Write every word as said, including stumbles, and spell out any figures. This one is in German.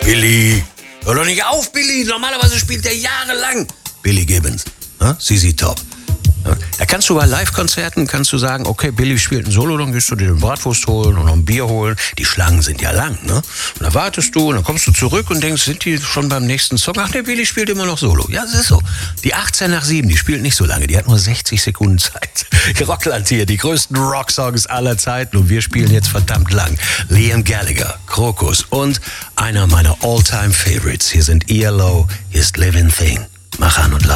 Billy, hör doch nicht auf, Billy. Normalerweise spielt der jahrelang. Billy Gibbons, ne? Z Z Top. Da kannst du bei Live-Konzerten, kannst du sagen, okay, Billy spielt ein Solo, dann gehst du dir eine Bratwurst holen und noch ein Bier holen. Die Schlangen sind ja lang, ne? Und dann wartest du und dann kommst du zurück und denkst, sind die schon beim nächsten Song? Ach, der Billy spielt immer noch Solo. Ja, das ist so. Die achtzehn nach sieben, die spielt nicht so lange, die hat nur sechzig Sekunden Zeit. Rockland hier, die größten Rocksongs aller Zeiten und wir spielen jetzt verdammt lang. Liam Gallagher, Krokus und einer meiner All-Time-Favorites. Hier sind E L O, hier ist Living Thing. Mach an und lauf.